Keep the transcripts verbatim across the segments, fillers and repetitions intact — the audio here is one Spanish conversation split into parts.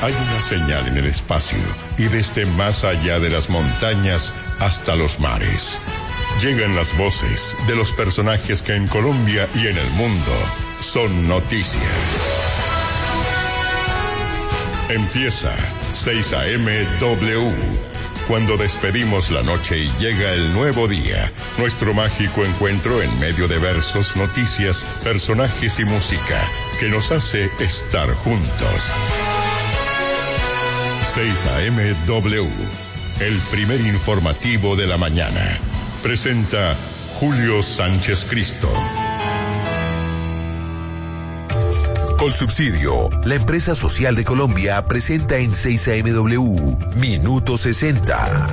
Hay una señal en el espacio y desde más allá de las montañas hasta los mares. Llegan las voces de los personajes que en Colombia y en el mundo son noticia. Empieza seis A M W. Cuando despedimos la noche y llega el nuevo día, nuestro mágico encuentro en medio de versos, noticias, personajes y música que nos hace estar juntos. seis A M W, el primer informativo de la mañana. Presenta Julio Sánchez Cristo. Colsubsidio, la empresa social de Colombia, presenta en seis A M W Minuto sesenta.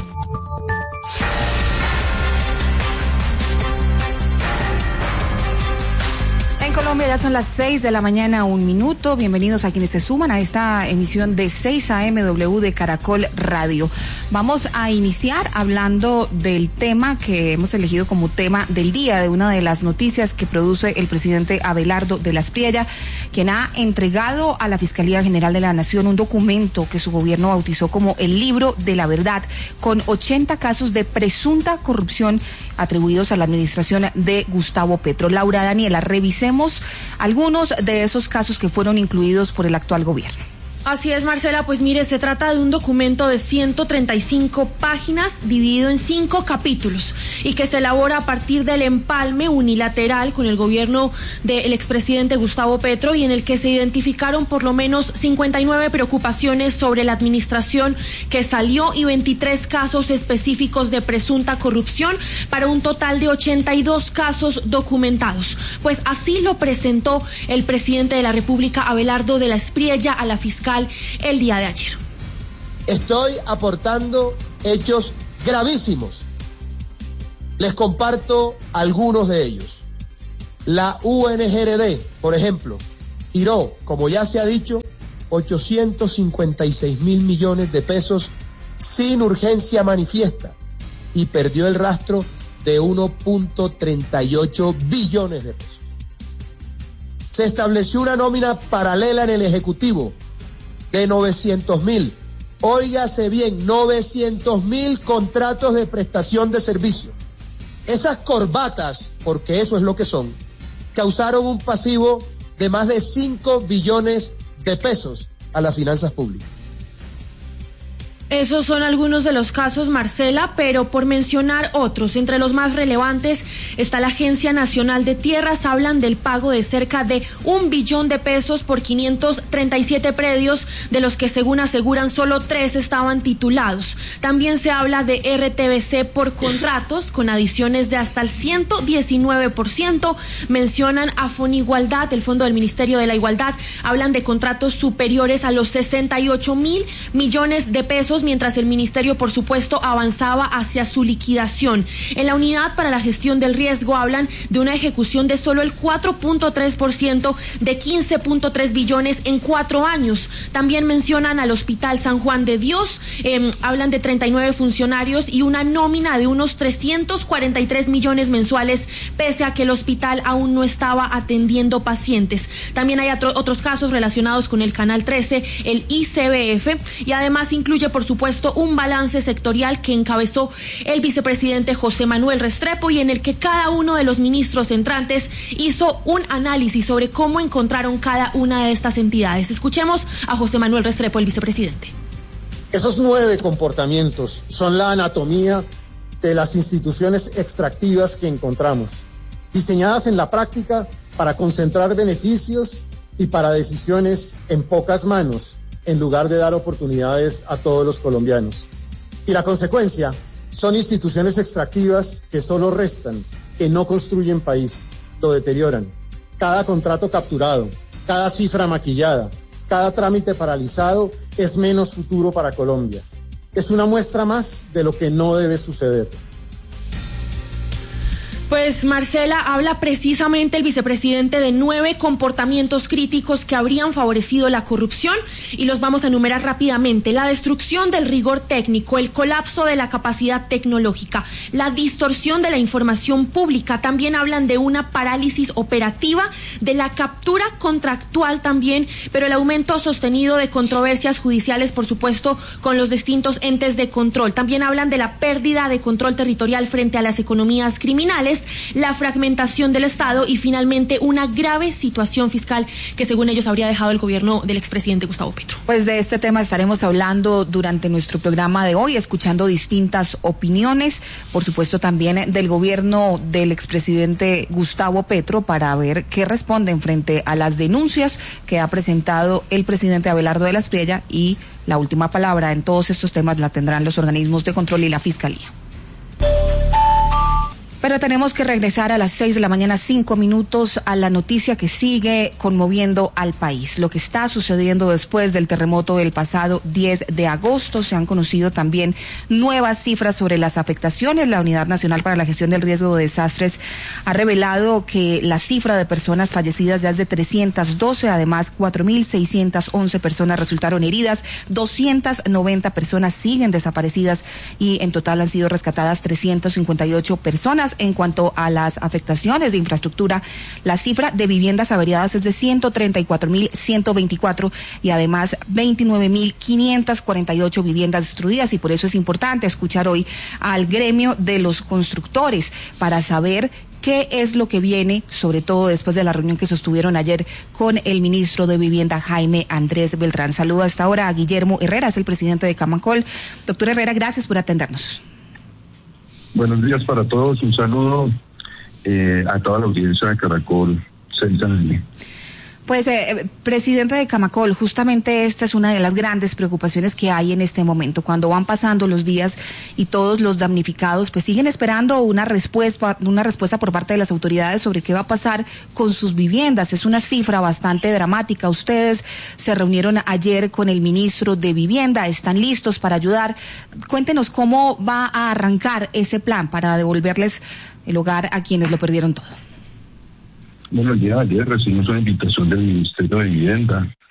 En Colombia ya son las seis de la mañana, un minuto. Bienvenidos a quienes se suman a esta emisión de seis A M W de Caracol Radio. Vamos a iniciar hablando del tema que hemos elegido como tema del día, de una de las noticias que produce el presidente Abelardo de la Espriella, quien ha entregado a la Fiscalía General de la Nación un documento que su gobierno bautizó como el Libro de la Verdad, con ochenta casos de presunta corrupción atribuidos a la administración de Gustavo Petro. Laura Daniela, revisemos algunos de esos casos que fueron incluidos por el actual gobierno. Así es, Marcela, pues mire, se trata de un documento de ciento treinta y cinco páginas dividido en cinco capítulos y que se elabora a partir del empalme unilateral con el gobierno del expresidente Gustavo Petro, y en el que se identificaron por lo menos cincuenta y nueve preocupaciones sobre la administración que salió y veintitrés casos específicos de presunta corrupción, para un total de ochenta y dos casos documentados. Pues así lo presentó el presidente de la República, Abelardo de la Espriella, a la fiscal el día de ayer. Estoy aportando hechos gravísimos. Les comparto algunos de ellos. La U N G R D, por ejemplo, tiró, como ya se ha dicho, ochocientos cincuenta y seis mil millones de pesos sin urgencia manifiesta y perdió el rastro de uno punto treinta y ocho billones de pesos. Se estableció una nómina paralela en el Ejecutivo de novecientos mil, óigase bien, novecientos mil contratos de prestación de servicio. Esas corbatas, porque eso es lo que son, causaron un pasivo de más de cinco billones de pesos a las finanzas públicas. Esos son algunos de los casos, Marcela, pero por mencionar otros, entre los más relevantes está la Agencia Nacional de Tierras. Hablan del pago de cerca de un billón de pesos por quinientos treinta y siete predios, de los que, según aseguran, solo tres estaban titulados. También se habla de R T V C por contratos con adiciones de hasta el ciento diecinueve por ciento. Mencionan a Fonigualdad, el Fondo del Ministerio de la Igualdad. Hablan de contratos superiores a los sesenta y ocho mil millones de pesos, mientras el ministerio, por supuesto, avanzaba hacia su liquidación. En la Unidad para la Gestión del Riesgo hablan de una ejecución de solo el cuatro punto tres por ciento de quince punto tres billones en cuatro años. También mencionan al Hospital San Juan de Dios, eh, hablan de treinta y nueve funcionarios y una nómina de unos trescientos cuarenta y tres millones mensuales, pese a que el hospital aún no estaba atendiendo pacientes. También hay otro, otros casos relacionados con el Canal trece, el I C B F, y además incluye, por supuesto, un balance sectorial que encabezó el vicepresidente José Manuel Restrepo, y en el que cada uno de los ministros entrantes hizo un análisis sobre cómo encontraron cada una de estas entidades. Escuchemos a José Manuel Restrepo, el vicepresidente. Esos nueve comportamientos son la anatomía de las instituciones extractivas que encontramos, diseñadas en la práctica para concentrar beneficios y para decisiones en pocas manos, en lugar de dar oportunidades a todos los colombianos. Y la consecuencia son instituciones extractivas que solo restan, que no construyen país, lo deterioran. Cada contrato capturado, cada cifra maquillada, cada trámite paralizado es menos futuro para Colombia. Es una muestra más de lo que no debe suceder. Pues Marcela, habla precisamente el vicepresidente de nueve comportamientos críticos que habrían favorecido la corrupción y los vamos a enumerar rápidamente. La destrucción del rigor técnico, el colapso de la capacidad tecnológica, la distorsión de la información pública. También hablan de una parálisis operativa, de la captura contractual también, pero el aumento sostenido de controversias judiciales, por supuesto, con los distintos entes de control. También hablan de la pérdida de control territorial frente a las economías criminales, la fragmentación del Estado y finalmente una grave situación fiscal que según ellos habría dejado el gobierno del expresidente Gustavo Petro. Pues de este tema estaremos hablando durante nuestro programa de hoy, escuchando distintas opiniones, por supuesto también del gobierno del expresidente Gustavo Petro, para ver qué responden frente a las denuncias que ha presentado el presidente Abelardo de la Espriella, y la última palabra en todos estos temas la tendrán los organismos de control y la Fiscalía. Pero tenemos que regresar a las seis de la mañana, cinco minutos, a la noticia que sigue conmoviendo al país. Lo que está sucediendo después del terremoto del pasado diez de agosto. Se han conocido también nuevas cifras sobre las afectaciones. La Unidad Nacional para la Gestión del Riesgo de Desastres ha revelado que la cifra de personas fallecidas ya es de trescientas doce. Además, cuatro mil seiscientas once personas resultaron heridas. doscientas noventa personas siguen desaparecidas y en total han sido rescatadas trescientas cincuenta y ocho personas. En cuanto a las afectaciones de infraestructura, la cifra de viviendas averiadas es de ciento treinta y cuatro mil ciento veinticuatro y además veintinueve mil quinientas cuarenta y ocho viviendas destruidas, y por eso es importante escuchar hoy al gremio de los constructores para saber qué es lo que viene, sobre todo después de la reunión que sostuvieron ayer con el ministro de Vivienda, Jaime Andrés Beltrán. Saludo a esta hora a Guillermo Herrera, es el presidente de Camacol. Doctor Herrera, gracias por atendernos. Buenos días para todos, un saludo eh, a toda la audiencia de Caracol seis A M. Pues, eh, presidente de Camacol, justamente esta es una de las grandes preocupaciones que hay en este momento. Cuando van pasando los días y todos los damnificados pues siguen esperando una respuesta, una respuesta por parte de las autoridades sobre qué va a pasar con sus viviendas. Es una cifra bastante dramática. Ustedes se reunieron ayer con el ministro de Vivienda, están listos para ayudar. Cuéntenos cómo va a arrancar ese plan para devolverles el hogar a quienes lo perdieron todo. Bueno, el día de ayer recibimos una invitación del Ministerio de Vivienda